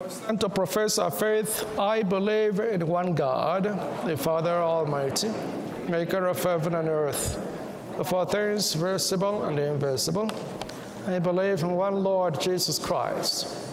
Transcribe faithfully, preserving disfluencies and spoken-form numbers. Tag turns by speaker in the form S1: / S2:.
S1: And to profess our faith, I believe in one God, the Father Almighty, maker of heaven and earth, of all things visible and invisible. I believe in one Lord Jesus Christ,